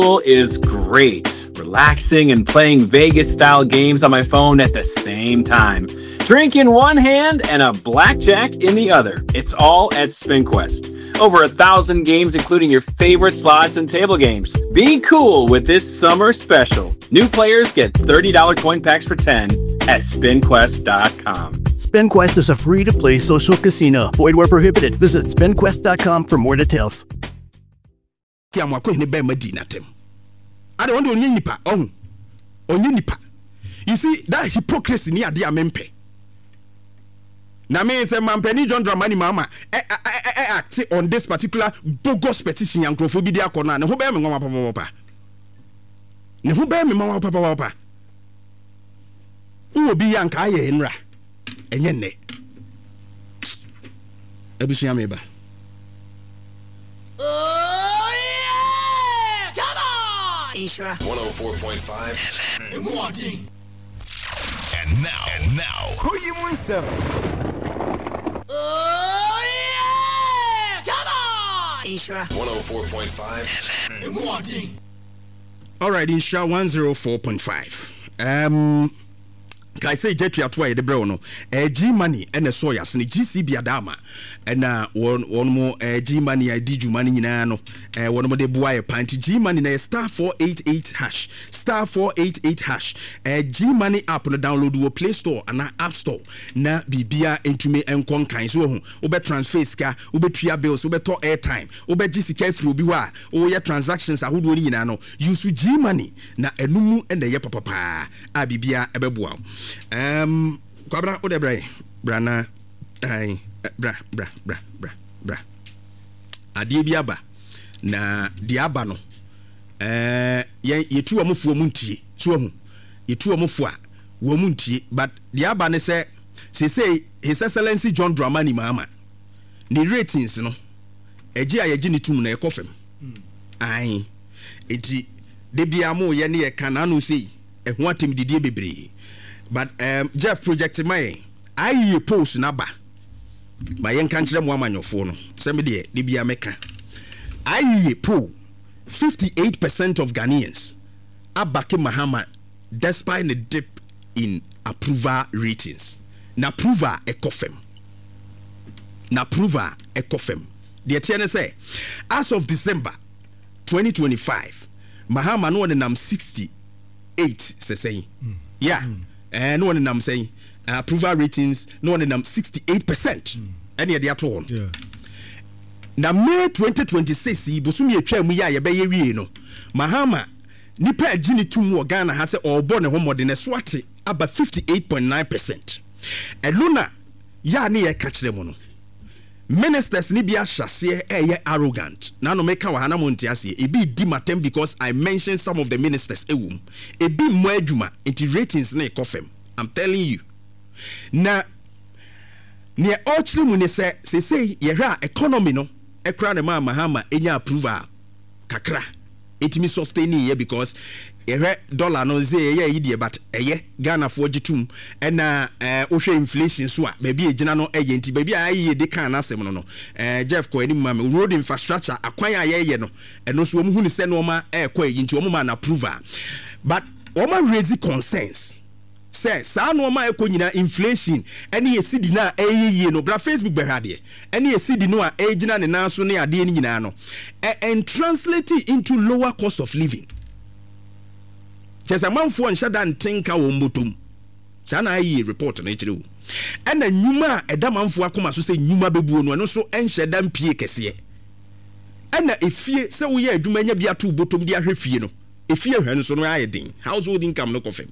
is great. Relaxing and playing Vegas-style games on my phone at the same time. Drink in one hand and a blackjack in the other. It's all at SpinQuest. Over 1,000 games, including your favorite slots and table games. Be cool with this summer special. New players get $30 coin packs for 10 at SpinQuest.com. SpinQuest is a free-to-play social casino. Void where prohibited. Visit SpinQuest.com for more details. I don't want to nipa. Nipa. You see, that hypocrisy near the amempe. Na me say Mampeni John Dramani Mama act on this particular bogus petition and crophobia corner. Ne ho be me mama papa. Ne ho be me mama papa. Who be yanka ye nra. Enye ne. Ebusia meba. Isra 104.5 And now, Koyimunsa. Oh yeah! Come on! Isra 104.5 All right, Isra 104.5. Kai say Jetri atwa de bro no. G money and a soya sne GCB adama. And one more G money I did you money nyina no. One more de boy panty G money na *488 hash. *488 hash. G money app no download wo Play Store and App Store. Na bibia entumi enkon kan so hu. Obe transfer ska, obe tua bills, obe to airtime, obe GCK through bi wa. O ye transactions ahodo ni nyina no. Use G money na enumu ende ye papa. A bibia ebeboa. Kwabra odebrai brana ai bra adie bi aba na di aba no yetu omofuo muntie so hu yetu omofo a wo muntie but di aba ne say His Excellency John Dramani Mahama ni ratings no eji ayeji ni tum na ekofem ai enti de bia mo ye ne ye kana no sei eho atem didie bebre. But Jeff project my I post naba. My young country woman your phone. Somebody de bia meka. I poll 58% of Ghanaians are backing Mahama despite the dip in approval ratings. Na approval ekofem. The attorney say as of December 2025, Mahama no nam 68 say. Yeah. No one I'm saying approval ratings no one 68%. Any of the at all. Now May 2026 bosumi etwa mu ya ye be ye no Mahama nipa agini tum Ghana ha se obo ne homode ne swate about 58.9%. Eluna ya ne ye ka kire mu no ministers ni bia hyase ye arrogant na no meka wa hana monti ase e bi di matem because I mentioned some of the ministers ewum e bi mo adwuma inti ratings na ekofem. I'm telling you na ne ochri mu ne say ye hwa economy no ekra ne Mahama enya approval kakra etimi sustain ye because dollar no say ye yidie but Ghana for gitum na ohwe inflation so a ba bi egina no enti ba bi aye de kan asem no Jeff ko ani ma road infrastructure akwan aye no eno so omu hu ni se no ma ekọ enti omu ma na approval but omu raise concerns say sa no ma ekọ nyina inflation ene ye sidi na ayeye no bra Facebook be hade ene ye sidi no a egina ne nan so ne ade ni nyina no and translate it into lower cost of living. Chesa manfo nshada ntenka wo mbotom sana ayi report na ekire wo ena nyuma eda manfo akoma so se nyuma bebuo no so enhyeda mpie kese ena efie se wo ye adwuma nya bia to botom dia hwefie no efie hwan so no ayedin household income no kofem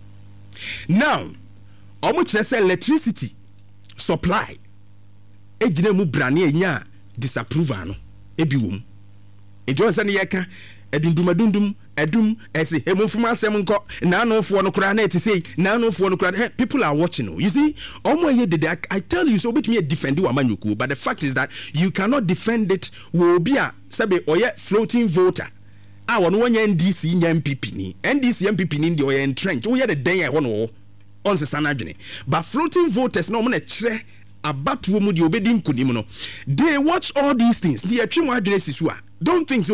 now omo kire se electricity supply ejina mu brane enya disapproval no ebiwom ejo se ne yeka edundum ese hemofuma asem nko na anofo no kra na etise na anofo no kra people are watching you see omo ye did I tell you so bit me defend you amanyoku but the fact is that you cannot defend it wo bi a sabe oye floating voter a wono wonya NDC nya MPP ni NDC MPP ni ndi oye entrench wo ye the den ya wono on se sanadwene but floating voters no mo na kire abatuo mu di obedi nkunim no they watch all these things the atwemo adwene sisu a don't think so